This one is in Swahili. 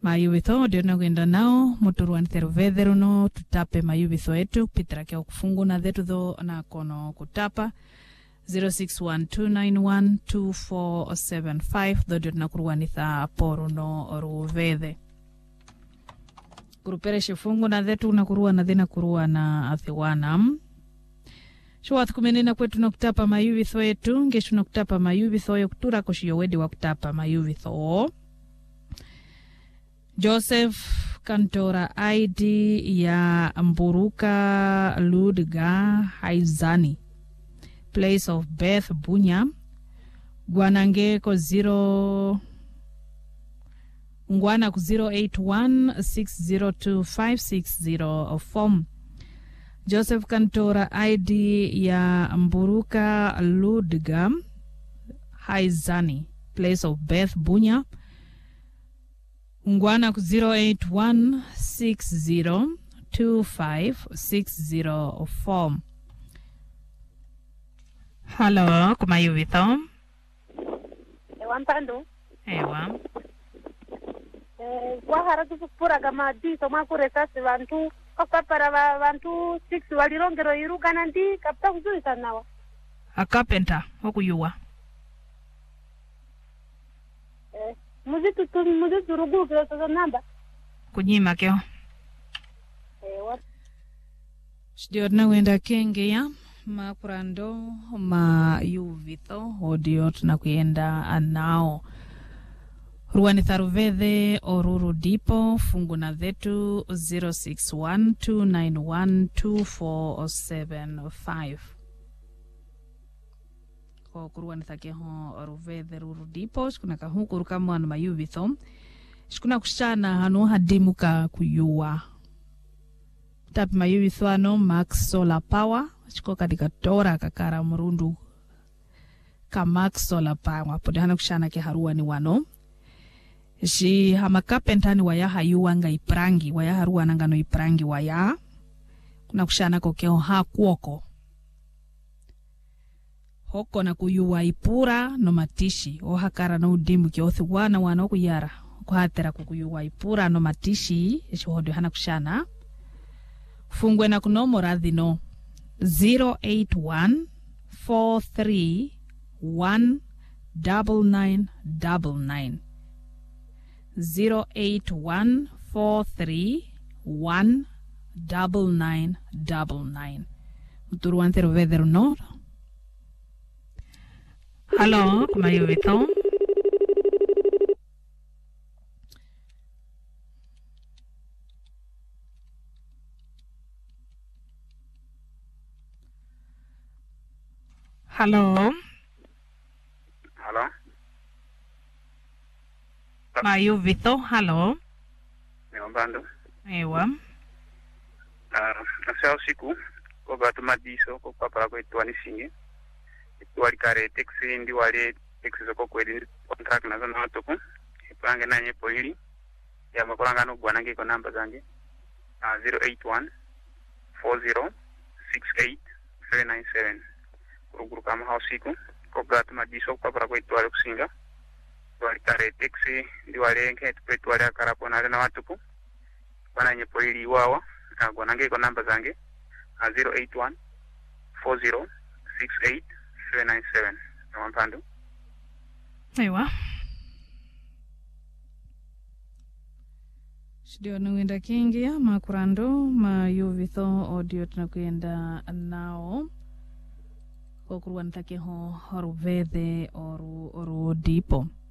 mayuvitho ndio nakwenda nao muturuani theruvedheru no tutape mayuvitho yetu kupitira kia kufungu na dhetu dho na kono kutapa 0612912475 dho ndio tunakuruanitha poru no ruvedhe kurupere shifungu na dhetu nakurua na dhina kurua na athiwanam Shwath kumenena kwetu na kutapa mayuvitho yetu ngeshu na kutapa mayuvitho yo kutura koshiyo wedi wa kutapa mayuvitho Joseph Kantora ID ya Mburuka Ludga Haizani Place of Birth Bunya Gwanange ko 081602560 form Joseph Kantora ID ya Mburuka Ludga Haizani Place of Birth Bunya Ngwana ku 081602560 form. Hello, kumayuvitho. Ewa mpando. Ewa. Kwa haratu kupura kama dito makure sasi vantu kapapara vantu 6 walirongero iruka nandi kapta kuzuri sanawa. A carpenter okuyuwa. Muzitu rugu kwa sasa namba. Kunyima keo. Ewa. Shidio tunawenda kenge ya makurando mayuvitho odio tunakuenda nao. Ruani tharuvedhe oruru dipo fungu na dhetu 0612912475 ko kuruani thake ho ruvedhe ruru dipo shkuna kahunku rukamwana mayuvitho shkuna kushana hano hadimuka kuyua tapi mayuvitho ano Max Solar Power shko katika tora kakara murundu ka Max Solar Power podana kushana ke haruani wano Shi hama kapentani waya hayuanga iprangi waya haruwa nangano iprangi waya kuna kushana kokeo hakuoko hoko na kuyuwa ipura no matishi o hakara no udimu kiothi wana kuyara kuhatera kukuyuwa ipura no matishi ishi hodio hana kushana fungwe na kunomo radhi no 081431999 081431999 Muturuan theruvedheru no Hello, kumayuvitho Hello Mayuvitho, hello. Mbando. Ewa. Nasa usiku ko gatumadiso ko papara ko itwani singe. Itwali kare taxi ndi wale taxi zoko kwedi contract nazo na watuku. Ipange nanye poili. Ya makolanga no bwanange ko namba zange. 081 40 68 797. Kuruguru kama hausiku ko gatumadiso ko papara ko itwali kusinga. Wali kare taxi ndi wale nketu kwetu wale akarapo na watuku wana nyepo ili wawa gwanange ko namba zange 081 40 68 797 na mpando Ewa Shidio nuwenda kingi ya makurando mayuvitho audio tunakuenda nao kwa kuruwa nitake ho ruvedhe oru dipo